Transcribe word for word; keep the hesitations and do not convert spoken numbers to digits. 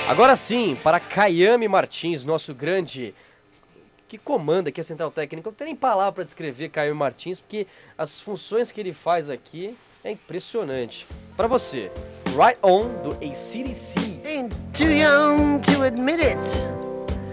Agora sim, para Kayame Martins, nosso grande... que comanda aqui a Central Técnica. Eu não tenho nem palavra para descrever Kayame Martins, porque as funções que ele faz aqui é impressionante. Para você, Right On, do A C/D C. Ain't too young to admit it.